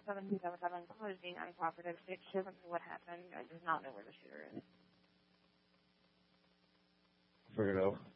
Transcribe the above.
72777 call is being uncooperative. She doesn't know what happened. I does not know where the shooter is. Figure it out.